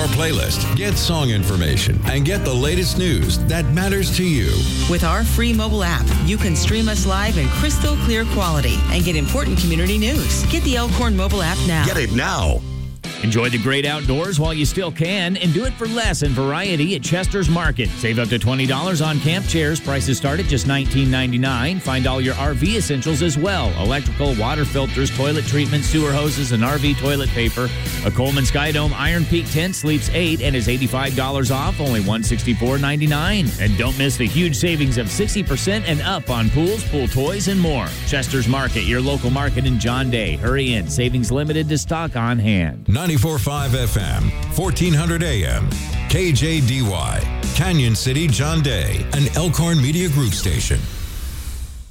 playlist, get song information, and get the latest news that matters to you. With our free mobile app, you can stream us live in crystal clear quality and get important community news. Get the Elkhorn mobile app now. Get it now. Enjoy the great outdoors while you still can, and do it for less in variety at Chester's Market. Save up to $20 on camp chairs. Prices start at just $19.99. Find all your RV essentials as well. Electrical, water filters, toilet treatment, sewer hoses, and RV toilet paper. A Coleman Skydome Iron Peak tent sleeps 8 and is $85 off, only $164.99. And don't miss the huge savings of 60% and up on pools, pool toys, and more. Chester's Market, your local market in John Day. Hurry in. Savings limited to stock on hand. 94.5 FM, 1400 AM, KJDY, Canyon City, John Day, an Elkhorn Media Group station.